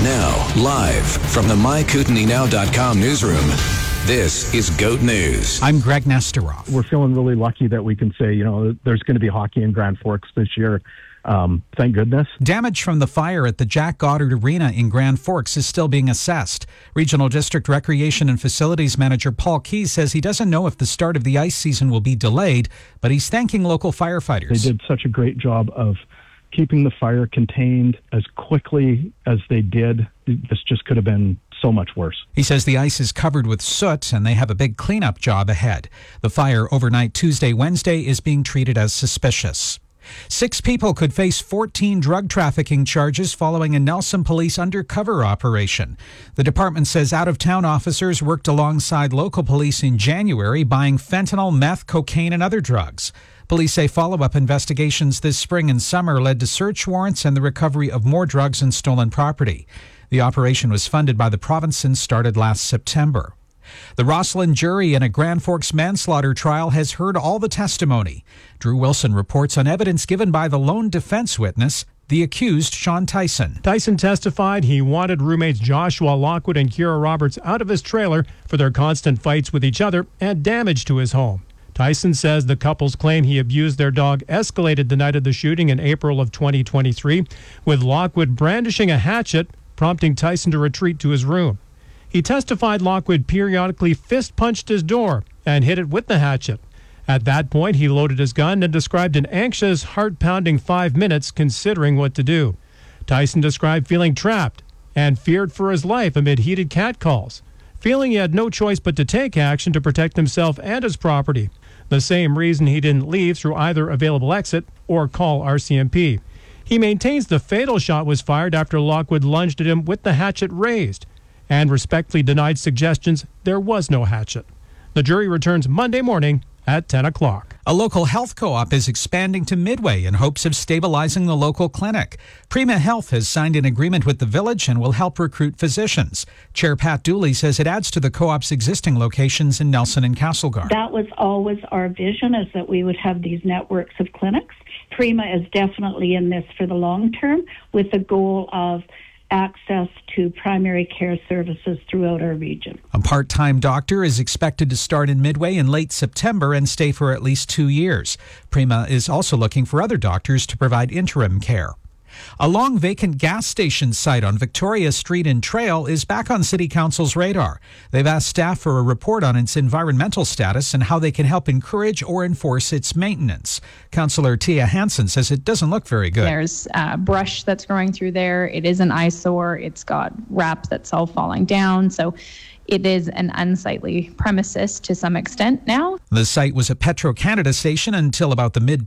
Now, live from the MyKootenaeNow.com newsroom, this is GOAT News. I'm Greg Nesterov. We're feeling really lucky that we can say, there's going to be hockey in Grand Forks this year. Thank goodness. Damage from the fire at the Jack Goddard Arena in Grand Forks is still being assessed. Regional District Recreation and Facilities Manager Paul Keyes says he doesn't know if the start of the ice season will be delayed, but he's thanking local firefighters. They did such a great job of keeping the fire contained as quickly as they did. This just could have been so much worse. He says the ice is covered with soot and they have a big cleanup job ahead. The fire overnight Wednesday is being treated as suspicious. 6 people could face 14 drug trafficking charges following a Nelson police undercover operation. The department says out-of-town officers worked alongside local police in January buying fentanyl, meth, cocaine, and other drugs. Police say follow-up investigations this spring and summer led to search warrants and the recovery of more drugs and stolen property. The operation was funded by the province and started last September. The Rosslyn jury in a Grand Forks manslaughter trial has heard all the testimony. Drew Wilson reports on evidence given by the lone defense witness, the accused Sean Tyson. Tyson testified he wanted roommates Joshua Lockwood and Kira Roberts out of his trailer for their constant fights with each other and damage to his home. Tyson says the couple's claim he abused their dog escalated the night of the shooting in April of 2023, with Lockwood brandishing a hatchet, prompting Tyson to retreat to his room. He testified Lockwood periodically fist-punched his door and hit it with the hatchet. At that point, he loaded his gun and described an anxious, heart-pounding 5 minutes considering what to do. Tyson described feeling trapped and feared for his life amid heated catcalls, feeling he had no choice but to take action to protect himself and his property, the same reason he didn't leave through either available exit or call RCMP. He maintains the fatal shot was fired after Lockwood lunged at him with the hatchet raised, and respectfully denied suggestions there was no hatchet. The jury returns Monday morning at 10 o'clock. A local health co-op is expanding to Midway in hopes of stabilizing the local clinic. Prima Health has signed an agreement with the village and will help recruit physicians. Chair Pat Dooley says it adds to the co-op's existing locations in Nelson and Castlegar. That was always our vision, is that we would have these networks of clinics. Prima is definitely in this for the long term with the goal of access to primary care services throughout our region. A part-time doctor is expected to start in Midway in late September and stay for at least 2 years. Prima is also looking for other doctors to provide interim care. A long vacant gas station site on Victoria Street in Trail is back on City Council's radar. They've asked staff for a report on its environmental status and how they can help encourage or enforce its maintenance. Councillor Tia Hansen says it doesn't look very good. There's brush that's growing through there. It is an eyesore. It's got wraps that's all falling down. So it is an unsightly premises to some extent now. The site was a Petro-Canada station until about the mid